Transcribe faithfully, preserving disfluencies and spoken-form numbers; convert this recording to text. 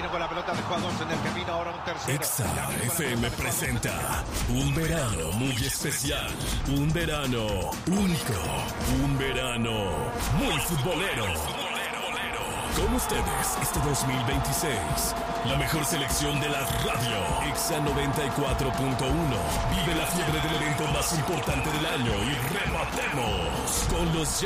con la pelota, dejó a dos en el camino, ahora un tercero. Exa F M presenta un verano muy especial, un verano único, un verano muy futbolero. Con ustedes este dos mil veintiséis, la mejor selección de la radio, Exa noventa y cuatro punto uno. Vive la fiebre del evento más importante del año y rematemos con los